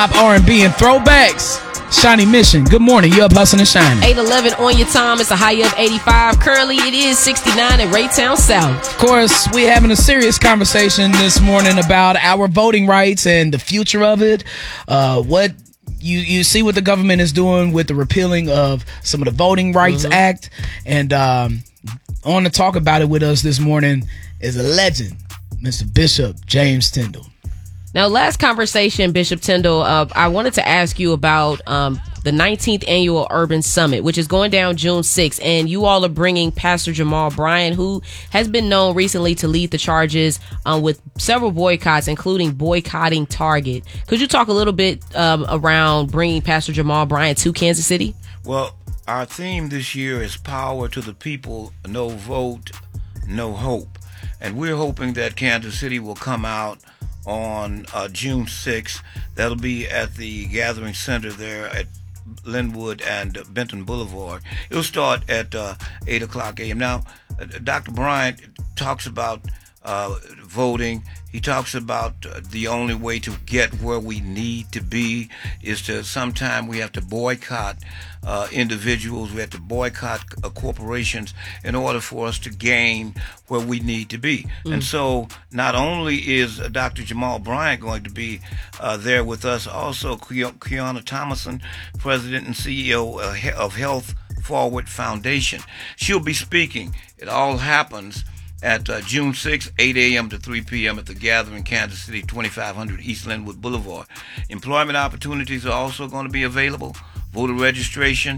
hip-hop, R&B, and throwbacks. Shiny Mission, good morning. You up hustling and shining. 8:11 on your time. It's a high of 85. Currently, it is 69 in Raytown South. Of course, we're having a serious conversation this morning about our voting rights and the future of it. What you see what the government is doing with the repealing of some of the Voting Rights Act. And on to talk about it with us this morning is a legend, Mr. Bishop James Tindall. Now, last conversation, Bishop Tindall, I wanted to ask you about the 19th Annual Urban Summit, which is going down June 6th, and you all are bringing Pastor Jamal Bryant, who has been known recently to lead the charges with several boycotts, including boycotting Target. Could you talk a little bit around bringing Pastor Jamal Bryant to Kansas City? Well, our theme this year is Power to the People, No Vote, No Hope. And we're hoping that Kansas City will come out on June 6th. That'll be at the Gathering Center there at Linwood and Benton Boulevard. It'll start at 8 o'clock a.m. Now, Dr. Bryant talks about voting. He talks about the only way to get where we need to be is to sometime we have to boycott individuals. We have to boycott corporations in order for us to gain where we need to be. And so not only is Dr. Jamal Bryant going to be there with us, also Kiana Thomason, President and CEO of Health Forward Foundation. She'll be speaking. It all happens at June 6th, 8 a.m. to 3 p.m. at the Gathering, Kansas City, 2500 East Linwood Boulevard. Employment opportunities are also going to be available. Voter registration,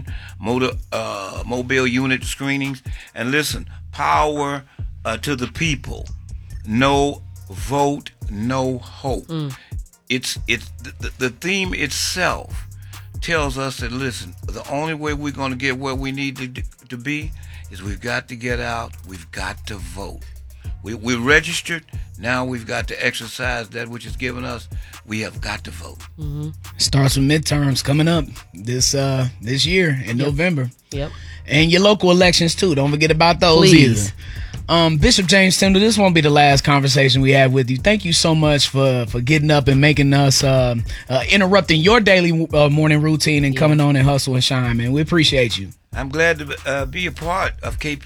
mobile unit screenings. And listen, power to the people. No vote, no hope. It's the theme itself tells us that, listen, the only way we're going to get where we need to be is we've got to get out, we've got to vote. We're registered, now we've got to exercise that which is given us. We have got to vote. Starts with midterms coming up this year in November. Yep. And your local elections too. Don't forget about those Please. either. Bishop James Tindall, this won't be the last conversation we have with you. Thank you so much for getting up and making us interrupting your daily morning routine and coming on and hustle and shine, man. We appreciate you. I'm glad to be a part of KP.